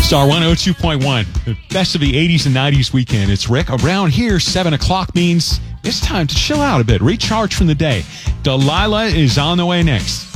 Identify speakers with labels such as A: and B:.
A: Star 102.1, the best of the 80s and 90s weekend. It's Rick. Around here, 7 o'clock means it's time to chill out a bit, recharge from the day. Delilah is on the way next.